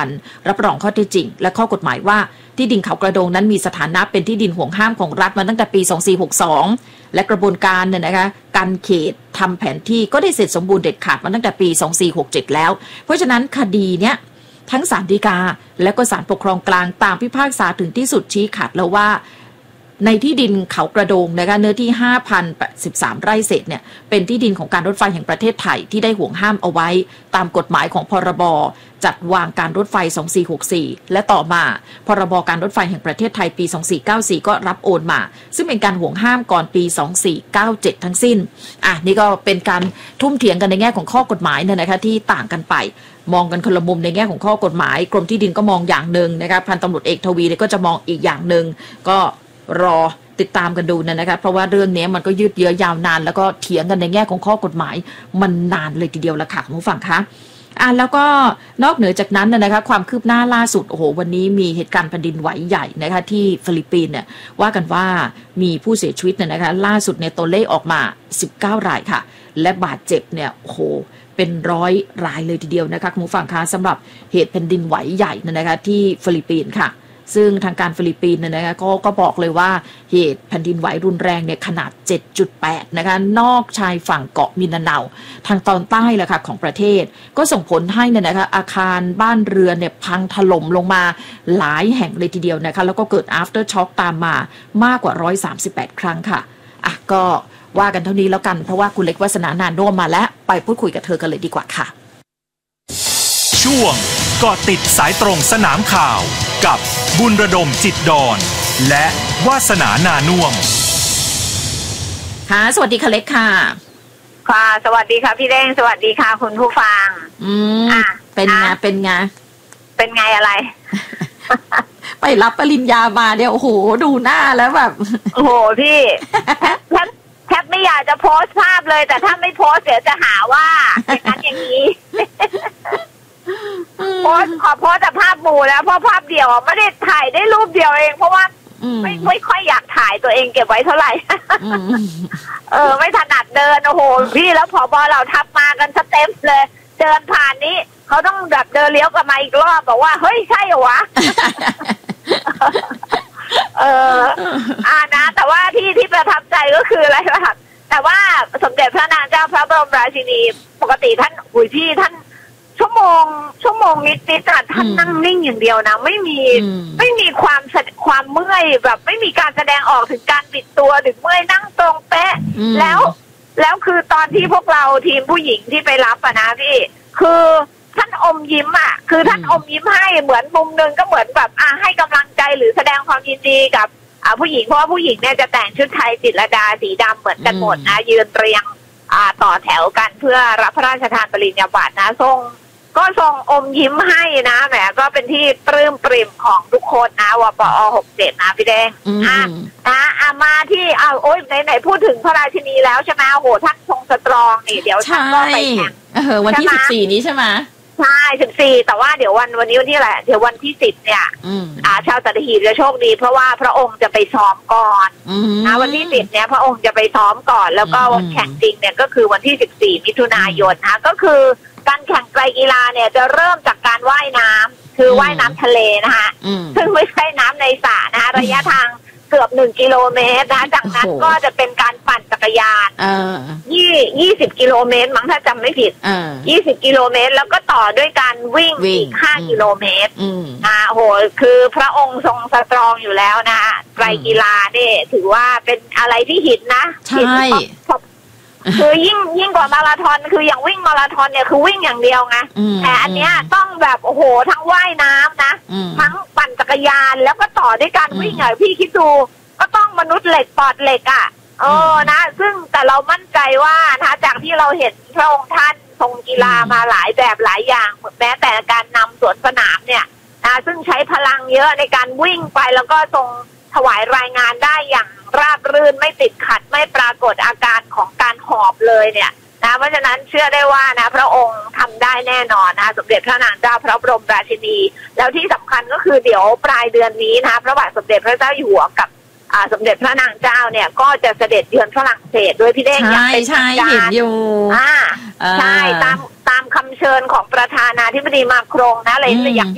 การรับรองข้อเท็จจริงและข้อกฎหมายว่าที่ดินเขากระโดงนั้นมีสถานะเป็นที่ดินห่วงห้ามของรัฐมาตั้งแต่ปี 2462 และกระบวนการเนี่ยนะคะการเขตทำแผนที่ก็ได้เสร็จสมบูรณ์เด็ดขาดมาตั้งแต่ปี 2467 แล้วเพราะฉะนั้นคดีเนี้ยทั้งศาลฎีกาและก็ศาลปกครองกลางต่างพิพากษาถึงที่สุดชี้ขาดแล้วว่าในที่ดินเขากระโดงนะคะเนื้อที่ 5,013 ไร่เศษเนี่ยเป็นที่ดินของการรถไฟแห่งประเทศไทยที่ได้ห่วงห้ามเอาไว้ตามกฎหมายของพรบจัดวางการรถไฟ 2464 และต่อมาพรบการรถไฟแห่งประเทศไทยปี 2494 ก็รับโอนมาซึ่งเป็นการห่วงห้ามก่อนปี 2497 ทั้งสิ้นนี่ก็เป็นการทุ่มเถียงกันในแง่ของข้อกฎหมายเนี่ยนะคะที่ต่างกันไปมองกันคนละมุมในแง่ของข้อกฎหมายกรมที่ดินก็มองอย่างหนึ่งนะคะพันตำรวจเอกทวีก็จะมองอีกอย่างหนึ่งก็รอติดตามกันดูนะคะเพราะว่าเรื่องนี้มันก็ยืดเยื้อยาวนานแล้วก็เถียงกันในแง่ของข้อกฎหมายมันนานเลยทีเดียวละค่ะคุณผู้ฟังคะแล้วก็นอกเหนือจากนั้นนะคะความคืบหน้าล่าสุดโอ้โหวันนี้มีเหตุการณ์แผ่นดินไหวใหญ่นะคะที่ฟิลิปปินส์เนี่ยว่ากันว่ามีผู้เสียชีวิตนะคะล่าสุดในตัวเลขออกมา19 รายค่ะและบาดเจ็บเนี่ยโอ้โหเป็น100 รายเลยทีเดียวนะคะคุณผู้ฟังคะสำหรับเหตุแผ่นดินไหวใหญ่นะคะที่ฟิลิปปินส์ค่ะซึ่งทางการฟิลิปปินส์นะคะก็บอกเลยว่าเหตุแผ่นดินไหวรุนแรงเนี่ยขนาด 7.8 นะคะนอกชายฝั่งเกาะมินาเนาทางตอนใต้แหละค่ะของประเทศก็ส่งผลให้เนี่ยนะคะอาคารบ้านเรือนเนี่ยพังถล่มลงมาหลายแห่งเลยทีเดียวนะคะแล้วก็เกิด after shock ตามมามากกว่า138 ครั้งค่ะก็ว่ากันเท่านี้แล้วกันเพราะว่าคุณเล็กวาสนานาโนมาแล้วไปพูดคุยกับเธอกันเลยดีกว่าค่ะช่วงเกาะติดสายตรงสนามข่าวกับบุญระดมจิตดอนและวาสนานานุ่วมค่ะสวัสดีค่ะเล็กค่ะค่ะสวัสดีค่ะพี่เด้งสวัสดีค่ะคุณผู้ฟังเป็นไงอะไร ไปรับปริญญามาเนี่ยโอ้โหดูหน้าแล้วแบบโอ้โหพี่แทบไม่อยากจะโพสต์ภาพเลยแต่ถ้าไม่โพสต์เดี๋ยวจะหาว่าอย่างนั้นอย่างนี้ขอโพสแต่ภาพหมู่แล้วเพราะภาพเดียวไม่ได้ถ่ายได้รูปเดียวเองเพราะว่าไม่ค่อยอยากถ่ายตัวเองเก็บไว้เท่าไหร่ไม่ถนัดเดินโอ้โหพี่แล้วผบเราทับมากันสเต็มเลยเดินผ่านนี้เขาต้องแบบเดินเลี้ยวกลับมาอีกรอบบอกว่าเฮ้ยใช่เหรอวะนะแต่ว่าที่ประทับใจก็คืออะไรวะแต่ว่าสมเด็จพระนางเจ้าพระบรมราชินีปกติท่านพี่ท่านชั่วโมงนิดท่านนั่งนิ่งอย่างเดียวนะไม่มีความเมื่อยแบบไม่มีการแสดงออกถึงการบิดตัวถึงเมื่อยนั่งตรงเป๊ะแล้วคือตอนที่พวกเราทีมผู้หญิงที่ไปรับนะพี่คือท่านอมยิ้มคือท่านอมยิ้มให้เหมือนมุมนึงก็เหมือนแบบให้กำลังใจหรือแสดงความยินดีกับผู้หญิงเพราะว่าผู้หญิงเนี่ยจะแต่งชุดไทยจิตรลดาสีดำเหมือนกันหมดนะยืนเรียงต่อแถวกันเพื่อรับพระราชทานปริญญาบัตรนะทรงอมยิ้มให้นะแหมก็เป็นที่ปลื้มปริ่มของทุกคนนะวปอ67นะพี่แดงมาที่ไหนพูดถึงพระราชินีแล้วใช่ไหมโอ้โหท่านทรงสตรองนี่เดี๋ยวท่านก็ไปแข่งวันที่14นี้ใช่ไหมใช่14แต่ว่าเดี๋ยววันนี้วันที่อะไรเดี๋ยววันที่10เนี่ยชาวสัตหีบจะโชคดีเพราะว่าพระองค์จะไปซ้อมก่อนนะวันที่10เนี่ยพระองค์จะไปซ้อมก่อนแล้วก็วันแข่งจริงเนี่ยก็คือวันที่14มิถุนายนนะก็คือการแข่งไตรกีฬาเนี่ยจะเริ่มจากการว่ายน้ำคือว่ายน้ำทะเลนะคะซึ่งไม่ใช่น้ำในสระนะคะระยะทางเกือบ1 กิโลเมตรนะจากนั้นก็จะเป็นการปั่นจักรยาน20 กิโลเมตรมั้งถ้าจำไม่ผิด20 กิโลเมตรแล้วก็ต่อด้วยการวิ่งอีก5 กิโลเมตรโหคือพระองค์ทรงสตรองอยู่แล้วนะไตรกีฬาเนี่ยถือว่าเป็นอะไรที่หินนะใช่คือยิ่งกว่ามาราธอนคืออย่างวิ่งมาราธอนเนี่ยคือวิ่งอย่างเดียวไงแต่อันเนี้ยต้องแบบโอ้โหทั้งว่ายน้ำนะทั้งปั่นจักรยานแล้วก็ต่อด้วยการวิ่งพี่คิดดูก็ต้องมนุษย์เหล็กปอดเหล็กนะซึ่งแต่เรามั่นใจว่านะจากที่เราเห็นพระองค์ท่านทรงกีฬามาหลายแบบหลายอย่างแม้แต่การนำสวนสนามเนี่ยนะซึ่งใช้พลังเยอะในการวิ่งไปแล้วก็ทรงถวายรายงานได้อย่างราบรื่นไม่ติดขัดไม่ปรากฏอาการของการหอบเลยเนี่ยนะเพราะฉะนั้นเชื่อได้ว่านะพระองค์ทำได้แน่นอนนะสมเด็จพระนางเจ้าพระบรมราชินีแล้วที่สำคัญก็คือเดี๋ยวปลายเดือนนี้นะพระบาทสมเด็จพระเจ้าอยู่หัวกับสมเด็จพระนางเจ้าเนี่ยก็จะเสด็จเยือนฝรั่งเศสโดยพี่เด้งอย่างเป็นทางการใช่ตามคำเชิญของประธานาธิบดีมาครงนะอะไรอย่าง